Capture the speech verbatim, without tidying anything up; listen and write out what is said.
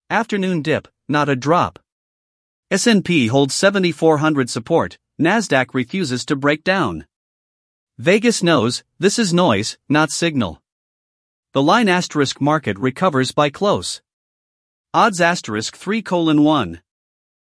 Afternoon dip, not a drop. S and P holds seventy-four hundred support, Nasdaq refuses to break down. Vegas knows, this is noise, not signal. The line asterisk market recovers by close. Odds asterisk three colon one.